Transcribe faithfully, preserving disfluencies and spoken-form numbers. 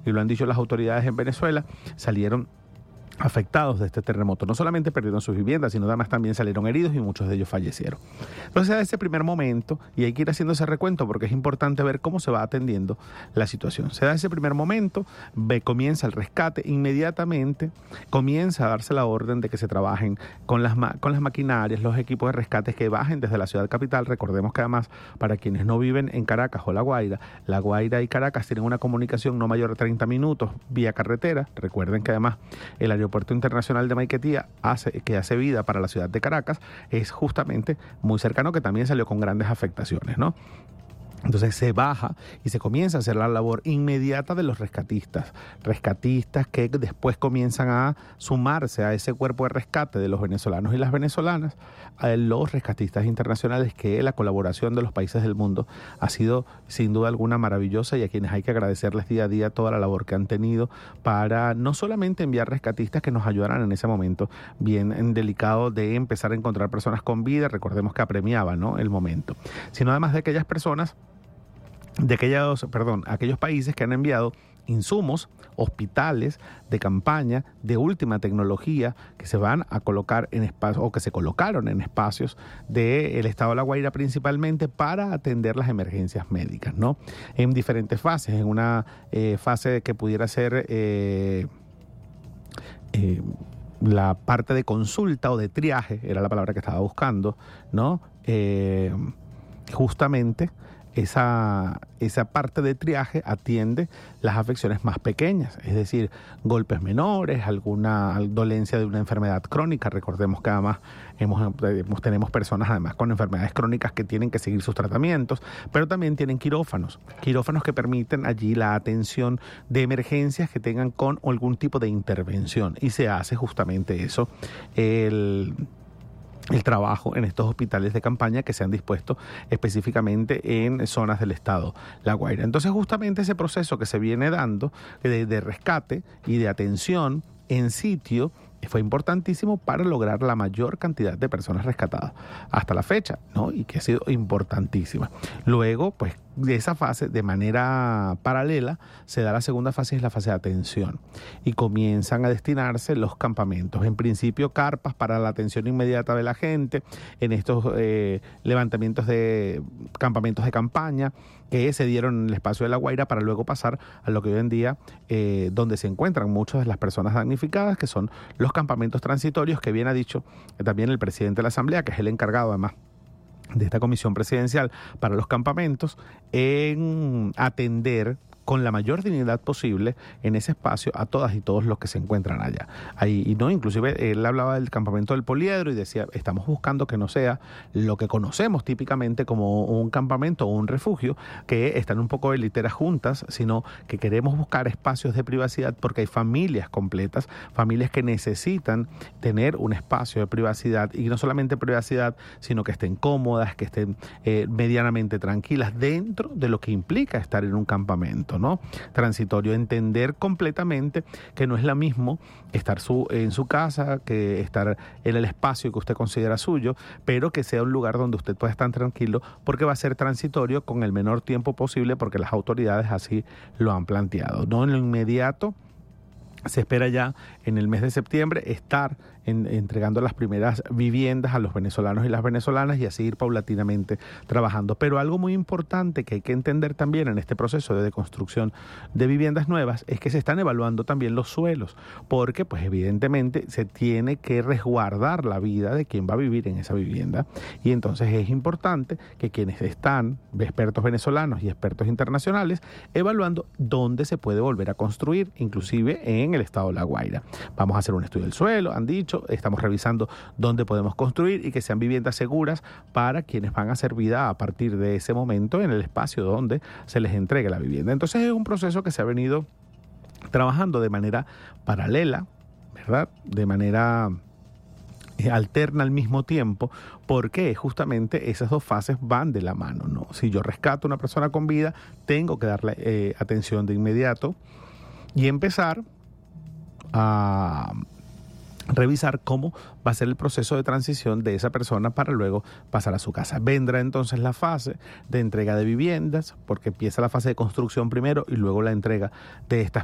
y lo han dicho las autoridades en Venezuela, salieron afectados de este terremoto. No solamente perdieron sus viviendas, sino además también salieron heridos y muchos de ellos fallecieron. Entonces, a ese primer momento, y hay que ir haciendo ese recuento porque es importante ver cómo se va atendiendo la situación. Se da ese primer momento, ve, comienza el rescate, inmediatamente comienza a darse la orden de que se trabajen con las, ma- con las maquinarias, los equipos de rescate que bajen desde la ciudad capital. Recordemos que además, para quienes no viven en Caracas o La Guaira, La Guaira y Caracas tienen una comunicación no mayor a treinta minutos vía carretera. Recuerden que además el aeropuerto Aeropuerto Internacional de Maiquetía, hace, que hace vida para la ciudad de Caracas, es justamente muy cercano, que también salió con grandes afectaciones, ¿no? Entonces se baja y se comienza a hacer la labor inmediata de los rescatistas, rescatistas que después comienzan a sumarse a ese cuerpo de rescate de los venezolanos y las venezolanas, a los rescatistas internacionales, que la colaboración de los países del mundo ha sido sin duda alguna maravillosa, y a quienes hay que agradecerles día a día toda la labor que han tenido para no solamente enviar rescatistas que nos ayudaran en ese momento bien delicado de empezar a encontrar personas con vida, recordemos que apremiaba, ¿no?, el momento, sino además de aquellas personas de aquellos, perdón, aquellos países que han enviado insumos, hospitales de campaña de última tecnología que se van a colocar en espacios, o que se colocaron en espacios del estado de La Guaira principalmente, para atender las emergencias médicas, ¿no? En diferentes fases, en una eh, fase que pudiera ser eh, eh, la parte de consulta o de triaje, era la palabra que estaba buscando, ¿no? Eh, justamente Esa, esa parte de triaje atiende las afecciones más pequeñas, es decir, golpes menores, alguna dolencia de una enfermedad crónica. Recordemos que además hemos, hemos, tenemos personas además con enfermedades crónicas que tienen que seguir sus tratamientos, pero también tienen quirófanos, quirófanos que permiten allí la atención de emergencias que tengan con algún tipo de intervención, y se hace justamente eso, el... el trabajo en estos hospitales de campaña que se han dispuesto específicamente en zonas del estado La Guaira. Entonces, justamente ese proceso que se viene dando de, de rescate y de atención en sitio fue importantísimo para lograr la mayor cantidad de personas rescatadas hasta la fecha, ¿no? Y que ha sido importantísima. Luego, pues, de esa fase, de manera paralela, se da la segunda fase, es la fase de atención, y comienzan a destinarse los campamentos. En principio, carpas para la atención inmediata de la gente en estos eh, levantamientos de campamentos de campaña que se dieron en el espacio de La Guaira, para luego pasar a lo que hoy en día eh, donde se encuentran muchas de las personas damnificadas, que son los campamentos transitorios, que bien ha dicho también el presidente de la Asamblea, que es el encargado además de esta comisión presidencial para los campamentos, en atender con la mayor dignidad posible en ese espacio a todas y todos los que se encuentran allá. Ahí, y no, inclusive él hablaba del campamento del Poliedro y decía, estamos buscando que no sea lo que conocemos típicamente como un campamento o un refugio, que están un poco de literas juntas, sino que queremos buscar espacios de privacidad, porque hay familias completas, familias que necesitan tener un espacio de privacidad, y no solamente privacidad, sino que estén cómodas, que estén eh, medianamente tranquilas dentro de lo que implica estar en un campamento, ¿no? Transitorio, entender completamente que no es lo mismo estar su, en su casa que estar en el espacio que usted considera suyo, pero que sea un lugar donde usted pueda estar tranquilo, porque va a ser transitorio con el menor tiempo posible, porque las autoridades así lo han planteado, ¿no? En lo inmediato se espera ya en el mes de septiembre estar en, entregando las primeras viviendas a los venezolanos y las venezolanas, y así ir paulatinamente trabajando. Pero algo muy importante que hay que entender también en este proceso de construcción de viviendas nuevas es que se están evaluando también los suelos, porque pues evidentemente se tiene que resguardar la vida de quien va a vivir en esa vivienda, y entonces es importante que quienes están, expertos venezolanos y expertos internacionales, evaluando dónde se puede volver a construir, inclusive en el estado de La Guaira. Vamos a hacer un estudio del suelo, han dicho, estamos revisando dónde podemos construir, y que sean viviendas seguras para quienes van a hacer vida a partir de ese momento en el espacio donde se les entregue la vivienda. Entonces es un proceso que se ha venido trabajando de manera paralela, ¿verdad? De manera alterna al mismo tiempo, porque justamente esas dos fases van de la mano, ¿no? Si yo rescato a una persona con vida, tengo que darle eh, atención de inmediato y empezar a revisar cómo va a ser el proceso de transición de esa persona para luego pasar a su casa. Vendrá entonces la fase de entrega de viviendas, porque empieza la fase de construcción primero y luego la entrega de estas